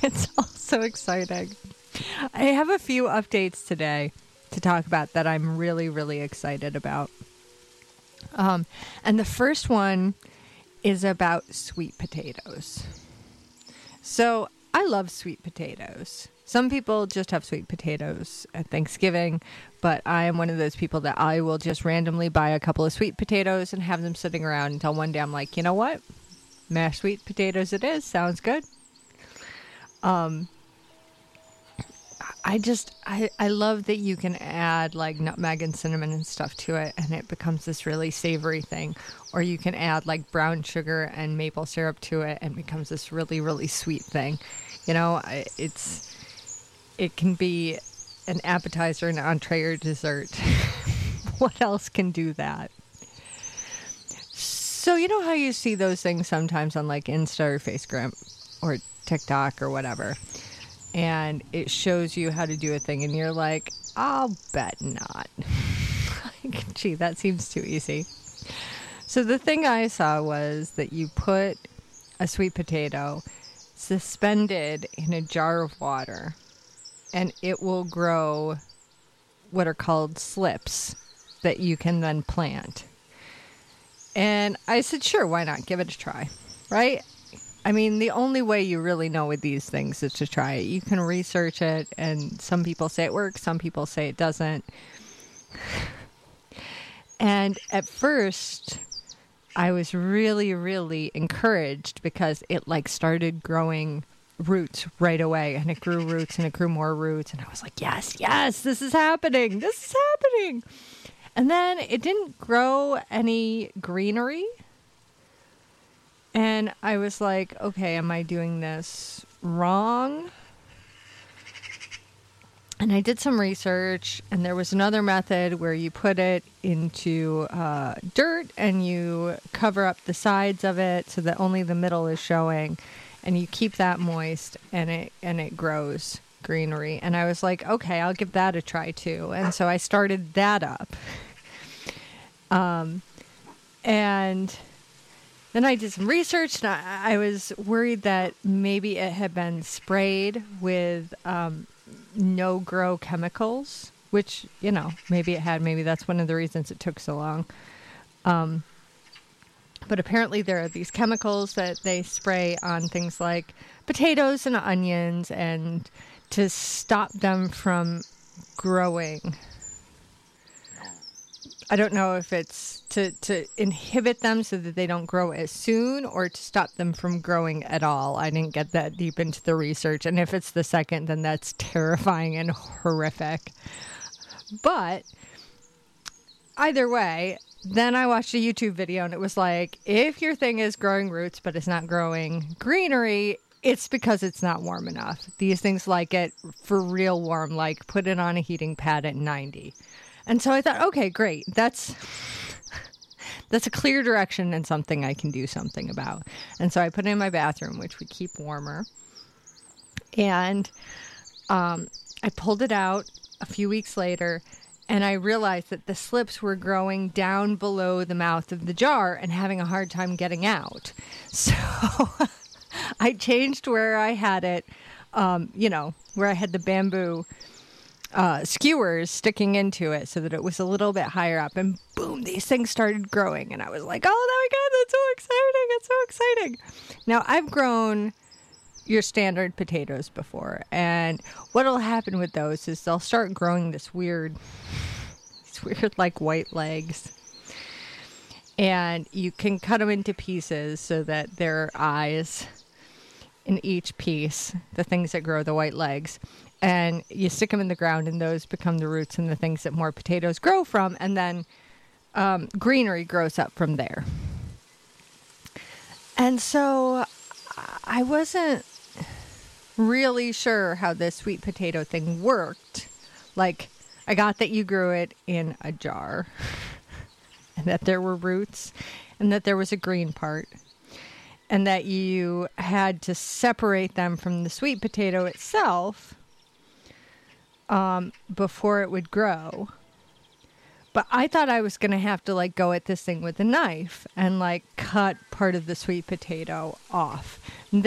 It's all so exciting. I have a few updates today to talk about that I'm really, really excited about. And the first one is about sweet potatoes. So I love sweet potatoes. Some people just have sweet potatoes at Thanksgiving, but I am one of those people that I will just randomly buy a couple of sweet potatoes and have them sitting around until one day I'm like, you know what? Mashed sweet potatoes it is. Sounds good. I love that you can add like nutmeg and cinnamon and stuff to it and it becomes this really savory thing. Or you can add like brown sugar and maple syrup to it and it becomes this really, really sweet thing. You know, it can be an appetizer, an entree, or dessert. What else can do that? So you know how you see those things sometimes on like Insta or Facegram or TikTok or whatever, and it shows you how to do a thing, and you're like, I'll bet not. Like, gee, that seems too easy. So the thing I saw was that you put a sweet potato suspended in a jar of water, and it will grow what are called slips that you can then plant. And I said, sure, why not? Give it a try, right? I mean, the only way you really know with these things is to try it. You can research it, and some people say it works, some people say it doesn't. And at first, I was really, really encouraged because it like started growing roots right away, and it grew roots and it grew more roots. And I was like, yes, this is happening. This is happening. And then it didn't grow any greenery. And I was like, okay, am I doing this wrong? And I did some research, and there was another method where you put it into dirt and you cover up the sides of it so that only the middle is showing, and you keep that moist, and it grows greenery. And I was like, okay, I'll give that a try too. And so I started that up. And then I did some research, and I was worried that maybe it had been sprayed with no-grow chemicals, which, you know, maybe it had. Maybe that's one of the reasons it took so long. But apparently there are these chemicals that they spray on things like potatoes and onions, and to stop them from growing. I don't know if it's to inhibit them so that they don't grow as soon, or to stop them from growing at all. I didn't get that deep into the research. And if it's the second, then that's terrifying and horrific. But either way, then I watched a YouTube video, and it was like, if your thing is growing roots but it's not growing greenery, it's because it's not warm enough. These things like it for real warm, like put it on a heating pad at 90. And so I thought, okay, great. That's a clear direction and something I can do something about. And so I put it in my bathroom, which we keep warmer. And I pulled it out a few weeks later, and I realized that the slips were growing down below the mouth of the jar and having a hard time getting out. So I changed where I had it, where I had the bamboo skewers sticking into it so that it was a little bit higher up, and boom, these things started growing, and I was like, oh my God, that's so exciting. It's so exciting. Now, I've grown your standard potatoes before, and what'll happen with those is they'll start growing these weird like white legs, and you can cut them into pieces so that there are eyes in each piece, the things that grow the white legs. And you stick them in the ground, and those become the roots and the things that more potatoes grow from. And then greenery grows up from there. And so I wasn't really sure how this sweet potato thing worked. Like, I got that you grew it in a jar, and that there were roots, and that there was a green part, and that you had to separate them from the sweet potato itself before it would grow. But I thought I was going to have to like go at this thing with a knife and like cut part of the sweet potato off.